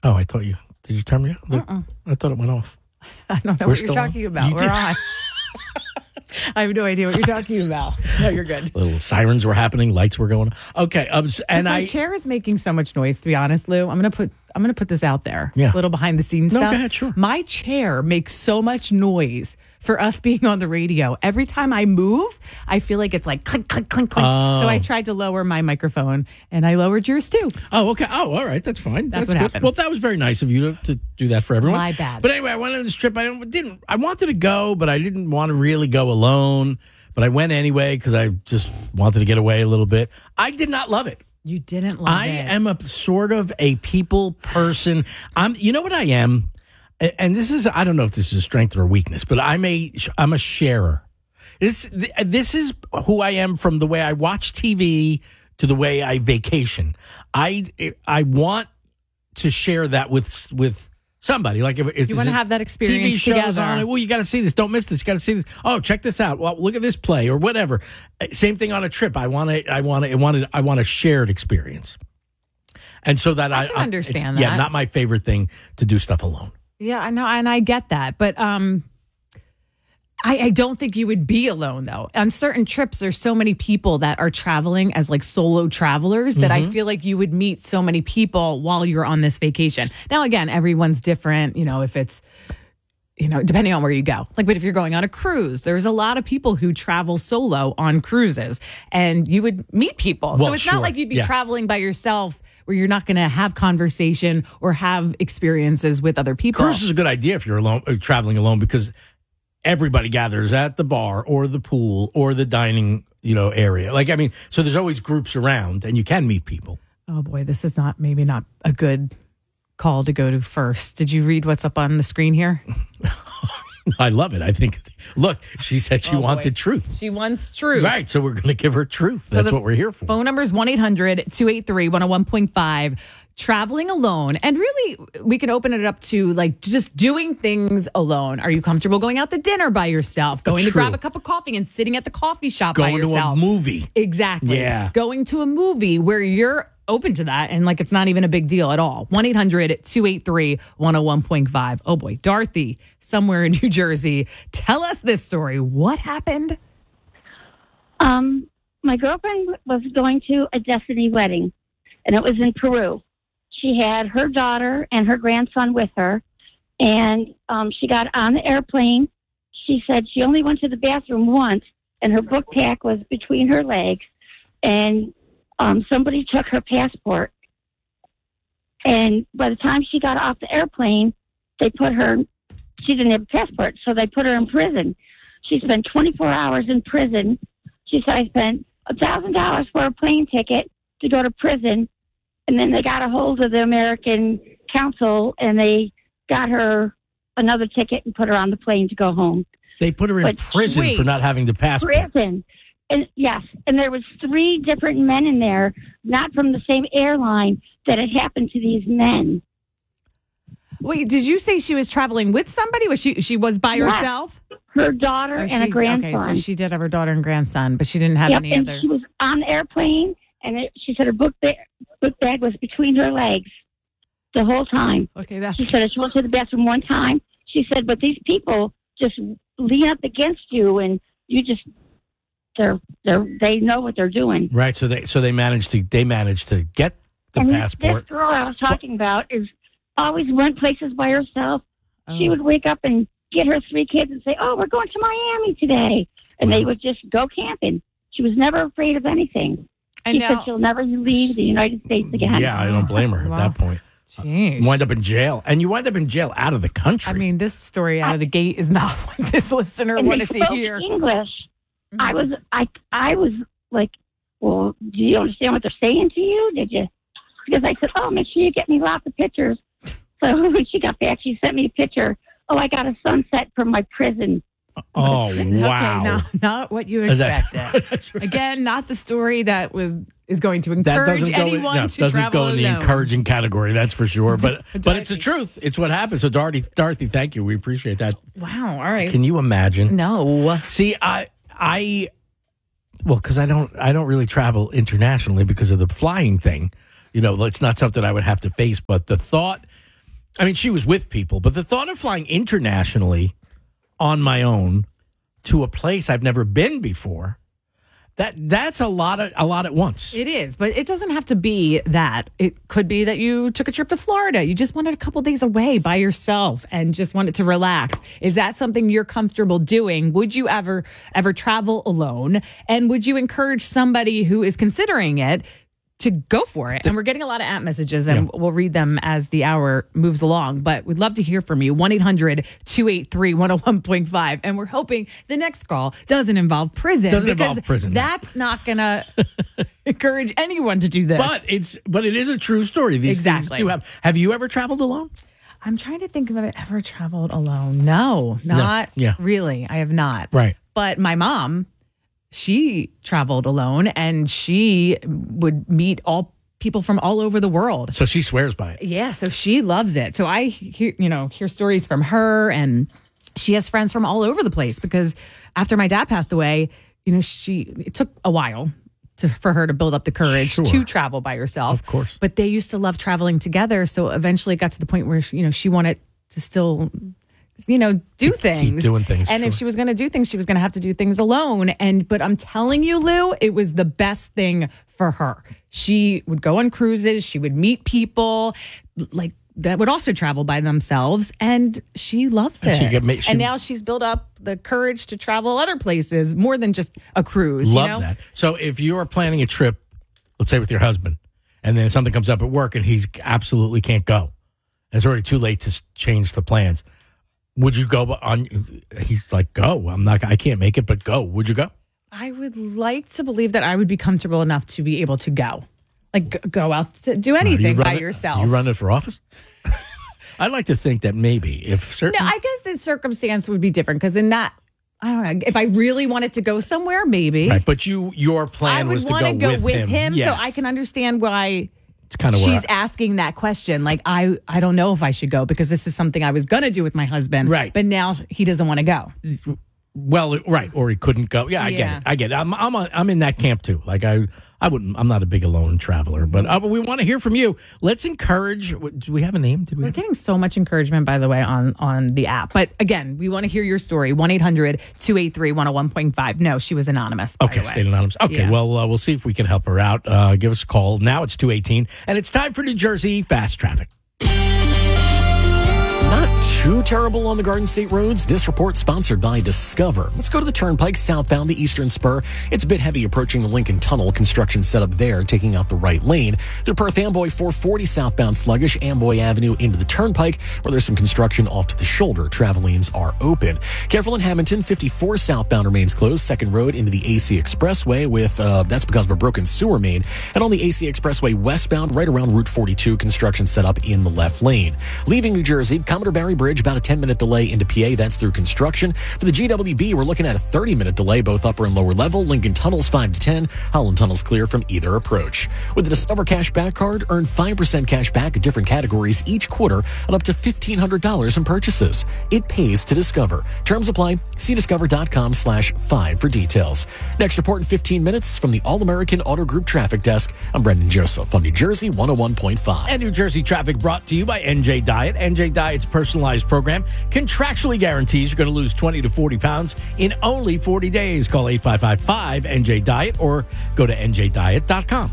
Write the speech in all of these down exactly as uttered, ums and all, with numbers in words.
Oh, I thought you. Did you turn me on? Uh-uh. I thought it went off. I don't know We're what you're still on? talking about. You We're did- on. I have no idea what you're talking about. No, you're good. Little sirens were happening, lights were going on. Okay, um, s- and my I. chair is making so much noise. To be honest, Lou, I'm gonna put I'm gonna put this out there. Yeah. A little behind the scenes No, stuff. go ahead, sure. My chair makes so much noise for us being on the radio. Every time I move, I feel like it's like clink, clink, clink, clink. Oh. So I tried to lower my microphone, and I lowered yours too. Oh, okay. Oh, all right. That's fine. That's what good. happened. Well, that was very nice of you to, to do that for everyone. My bad. But anyway, I went on this trip. I didn't, didn't. I wanted to go, but I didn't want to really go alone. But I went anyway because I just wanted to get away a little bit. I did not love it. You didn't love I it. am a sort of a people person. I'm. You know what I am, A- and this is. I don't know if this is a strength or a weakness, but I'm a. I'm a sharer. This. This is who I am from the way I watch T V to the way I vacation. I. I want to share that with with somebody. Like if, if You wanna there's a have that experience T V shows together. on. Well, you got to see this. Don't miss this. You got to see this. Oh, check this out. Well, look at this play or whatever. Same thing on a trip. I want to. I want to. I want to. I want a shared experience. And so that I, I can I- understand it's- Yeah, that. not my favorite thing to do stuff alone. Yeah, I know, and I get that, but um, I, I don't think you would be alone though. On certain trips, there's so many people that are traveling as like solo travelers that Mm-hmm. I feel like you would meet so many people while you're on this vacation. Now, again, everyone's different. You know, if it's you know, depending on where you go. Like, but if you're going on a cruise, there's a lot of people who travel solo on cruises, and you would meet people. Well, so it's sure. not like you'd be Yeah. traveling by yourself where you're not going to have conversation or have experiences with other people. Cruise is a good idea if you're alone, uh, traveling alone, because everybody gathers at the bar or the pool or the dining, you know, area. Like, I mean, so there's always groups around, and you can meet people. Oh boy, this is not maybe not a good call to go to first. Did you read what's up on the screen here? I love it. I think, look, she said she Oh, boy. wanted truth. She wants truth. Right. So we're going to give her truth. That's the what we're here for. Phone number is one eight hundred two eight three one oh one point five. Traveling alone. And really, we can open it up to like just doing things alone. Are you comfortable going out to dinner by yourself? Going to True. grab a cup of coffee and sitting at the coffee shop Going by to yourself? a movie. Exactly. Yeah. Going to a movie where you're open to that and like it's not even a big deal at all. one eight hundred two eight three one oh one point five. Oh boy, Dorothy, somewhere in New Jersey. Tell us this story. What happened? Um, my girlfriend was going to a Destiny wedding, and it was in Peru. She had her daughter and her grandson with her, and um, she got on the airplane. She said she only went to the bathroom once, and her book pack was between her legs, and um, somebody took her passport. And by the time she got off the airplane, they put her, she didn't have a passport, so they put her in prison. She spent twenty-four hours in prison. She said, I spent one thousand dollars for a plane ticket to go to prison. And then they got a hold of the American Council, and they got her another ticket and put her on the plane to go home. They put her in But prison wait. for not having the passport. Prison. And yes, and there was three different men in there, not from the same airline, that had happened to these men. Wait, did you say she was traveling with somebody? Was she she was by Yes. herself? Her daughter Oh, and she- a grandson. Okay, so she did have her daughter and grandson, but she didn't have Yep, any and other. she was on the airplane, and it, she said her book bag, book bag was between her legs the whole time. Okay, that's She said she went to the bathroom one time. She said, but these people just lean up against you, and you just they're they're they know what they're doing. Right. So they so they managed to they managed to get the and passport. This girl I was talking about is always went places by herself. She Oh. would wake up and get her three kids and say, "Oh, we're going to Miami today," and they Wow. would just go camping. She was never afraid of anything. And She now, said she'll never leave the United States again. Yeah, I don't blame her Wow. at that point. Jeez. You wind up in jail, and you wind up in jail out of the country. I mean, this story out of the gate is not what this listener and wanted they to spoke hear. English. Mm-hmm. I was, I, I was like, well, do you understand what they're saying to you? Did you? Because I said, oh, make sure you get me lots of pictures. So when she got back, she sent me a picture. Oh, I got a sunset from my prison. oh wow! Okay, no, not what you That's- expected. that's right. Again, not the story that was is going to That encourage doesn't go, in, anyone no, to doesn't travel go in the alone. encouraging category, that's for sure. But but it's the Dorothy. truth. It's what happened. So Dorothy, Dorothy, thank you. We appreciate that. Wow. All right. Can you imagine? no. See, I I well, because I don't I don't really travel internationally because of the flying thing. You know, it's not something I would have to face. But the thought I mean, she was with people, but the thought of flying internationally on my own to a place I've never been before, that that's a lot of a lot at once. It is, but it doesn't have to be that. It could be that you took a trip to Florida. You just wanted a couple days away by yourself and just wanted to relax. Is that something you're comfortable doing? Would you ever ever travel alone? And would you encourage somebody who is considering it to go for it? And we're getting a lot of app messages, and yeah. we'll read them as the hour moves along. But we'd love to hear from you. one eight hundred two eight three one oh one point five. And we're hoping the next call doesn't involve prison. Doesn't because involve prison. That's not going to encourage anyone to do this. But it's but it is a true story. These exactly. things do have. Have you ever traveled alone? I'm trying to think if I've ever traveled alone. No, not no. Yeah. really. I have not. Right. But my mom, she traveled alone, and she would meet all people from all over the world. So she swears by it. Yeah, so she loves it. So I hear, you know, hear stories from her, and she has friends from all over the place because after my dad passed away, you know, she it took a while to, for her to build up the courage Sure. to travel by herself. Of course. But they used to love traveling together. So eventually it got to the point where, you know, she wanted to still, you know, do To things. keep doing things, And sure. if she was going to do things, she was going to have to do things alone. And, but I'm telling you, Lou, it was the best thing for her. She would go on cruises. She would meet people like that would also travel by themselves. And she loves And it. she get ma- she- and now she's built up the courage to travel other places more than just a cruise. Love you know? that. So if you are planning a trip, let's say with your husband, and then something comes up at work and he's absolutely can't go, and it's already too late to s- change the plans. Would you go on? He's like, go. I'm not. I can't make it, but go. Would you go? I would like to believe that I would be comfortable enough to be able to go. Like, g- go out to do anything You run by it- yourself. You run it for office? I'd like to think that maybe if certain. No, I guess the circumstance would be different because in that, I don't know, if I really wanted to go somewhere, maybe. Right, but you, your plan I would was to want go, to go with, with him, him, Yes. so I can understand why It's kind of she's where I- asking that question. Like, I, I don't know if I should go because this is something I was going to do with my husband. Right. But now he doesn't want to go. Well, right, or he couldn't go. Yeah, I get Yeah. it. I get it. I'm I'm a, I'm in that camp too. Like I I wouldn't. I'm not a big alone traveler, but uh, we want to hear from you. Let's encourage. Do we have a name? Did we? We're Have, getting so much encouragement, by the way, on, on the app. But again, we want to hear your story. one eight hundred two eight three one oh one point five. No, she was anonymous. By okay, the way. stayed anonymous. Okay, Yeah. well, uh, we'll see if we can help her out. Uh, give us a call. Now it's two eighteen, and it's time for New Jersey Fast Traffic. Not too terrible on the Garden State roads. This report sponsored by Discover. Let's go to the Turnpike southbound the Eastern Spur. It's a bit heavy approaching the Lincoln Tunnel. Construction set up there, taking out the right lane. Through Perth Amboy four forty southbound sluggish, Amboy Avenue into the Turnpike, where there's some construction off to the shoulder. Travel lanes are open. Careful in Hamilton, fifty-four southbound remains closed. Second road into the A C Expressway with, uh, that's because of a broken sewer main. And on the A C Expressway westbound, right around Route forty-two, construction set up in the left lane. Leaving New Jersey, Commodore Barry Bridge, about a ten minute delay into P A. That's through construction. For the G W B, we're looking at a thirty minute delay, both upper and lower level. Lincoln Tunnels five to ten. Holland Tunnels clear from either approach. With the Discover Cash Back Card, earn five percent cash back at different categories each quarter and up to fifteen hundred dollars in purchases. It pays to Discover. Terms apply. See discover.com slash five for details. Next report in fifteen minutes from the All-American Auto Group Traffic Desk. I'm Brendan Joseph on New Jersey one oh one point five. And New Jersey Traffic brought to you by N J Diet. N J Diet's personalized program contractually guarantees you're going to lose twenty to forty pounds in only forty days. Call eight five five five N J Diet or go to N J diet dot com.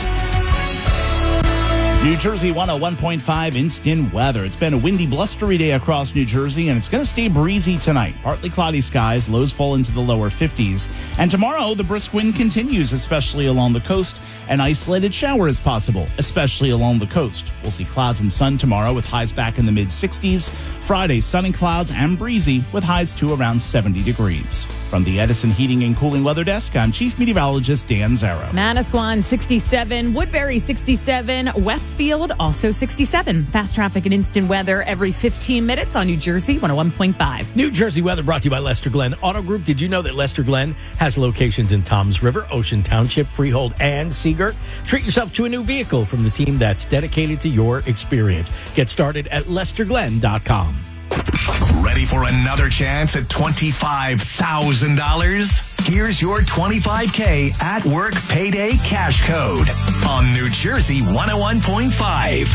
New Jersey one oh one point five instant weather. It's been a windy, blustery day across New Jersey, and it's going to stay breezy tonight. Partly cloudy skies, lows fall into the lower fifties. And tomorrow, the brisk wind continues, especially along the coast. An isolated shower is possible, especially along the coast. We'll see clouds and sun tomorrow with highs back in the mid-sixties. Friday, sun and clouds and breezy with highs to around seventy degrees. From the Edison Heating and Cooling Weather Desk, I'm Chief Meteorologist Dan Zarrow. Manasquan, sixty-seven. Woodbury, sixty-seven. Westfield, also sixty-seven. Fast traffic and instant weather every fifteen minutes on New Jersey one oh one point five. New Jersey weather brought to you by Lester Glenn Auto Group. Did you know that Lester Glenn has locations in Toms River, Ocean Township, Freehold, and Seagirt? Treat yourself to a new vehicle from the team that's dedicated to your experience. Get started at lester glenn dot com. Ready for another chance at twenty-five thousand dollars? Here's your twenty-five K at work payday cash code on New Jersey one oh one point five.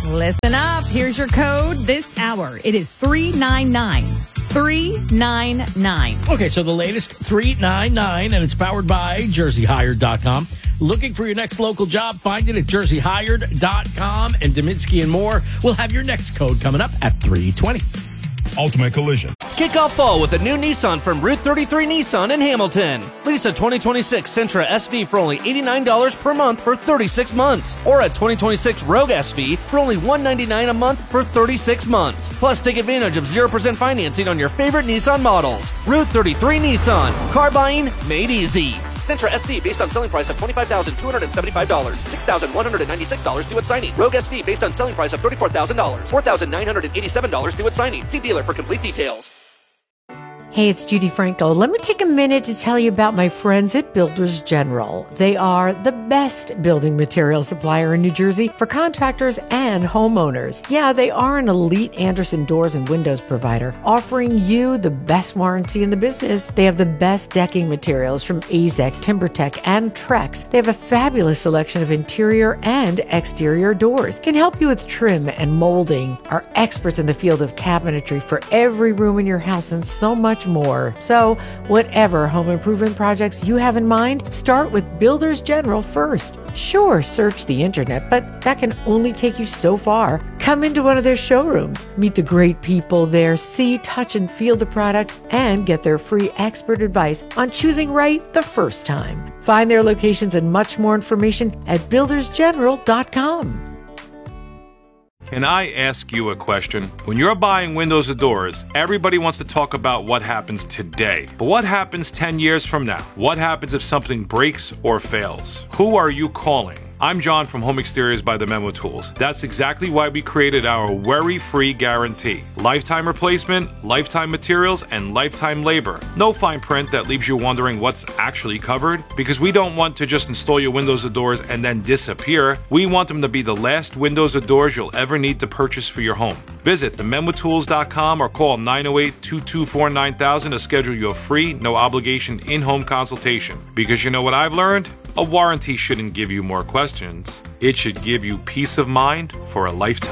Listen up. Here's your code this hour. It is three nine nine. three nine nine. Okay, so the latest three nine nine, and it's powered by jersey hired dot com. Looking for your next local job? Find it at jersey hired dot com. And Deminsky and more will have your next code coming up at three twenty. Ultimate Collision. Kick off fall with a new Nissan from Route thirty-three Nissan in Hamilton. Lease a twenty twenty-six Sentra S V for only eighty-nine dollars per month for thirty-six months. Or a twenty twenty-six Rogue S V for only one hundred ninety-nine dollars a month for thirty-six months. Plus, take advantage of zero percent financing on your favorite Nissan models. Route thirty-three Nissan. Car buying made easy. Sentra S V based on selling price of twenty-five thousand two hundred seventy-five dollars. six thousand one hundred ninety-six dollars due at signing. Rogue S V based on selling price of thirty-four thousand dollars. four thousand nine hundred eighty-seven dollars due at signing. See dealer for complete details. Hey, it's Judy Franco. Let me take a minute to tell you about my friends at Builders General. They are the best building material supplier in New Jersey for contractors and homeowners. Yeah, they are an elite Andersen doors and windows provider, offering you the best warranty in the business. They have the best decking materials from Azek, TimberTech, and Trex. They have a fabulous selection of interior and exterior doors. Can help you with trim and molding. Are experts in the field of cabinetry for every room in your house and so much more. So, whatever home improvement projects you have in mind, start with Builders General first. Sure, search the internet, but that can only take you so far. Come into one of their showrooms, meet the great people there, see, touch, and feel the products, and get their free expert advice on choosing right the first time. Find their locations and much more information at builders general dot com. Can I ask you a question? When you're buying windows or doors, everybody wants to talk about what happens today. But what happens ten years from now? What happens if something breaks or fails? Who are you calling? I'm John from Home Exteriors by the Memo Tools. That's exactly why we created our worry-free guarantee. Lifetime replacement, lifetime materials, and lifetime labor. No fine print that leaves you wondering what's actually covered, because we don't want to just install your windows or doors and then disappear. We want them to be the last windows or doors you'll ever need to purchase for your home. Visit the memo tools dot com or call nine oh eight, two two four, nine thousand to schedule your free, no obligation in-home consultation. Because you know what I've learned? A warranty shouldn't give you more questions. It should give you peace of mind for a lifetime.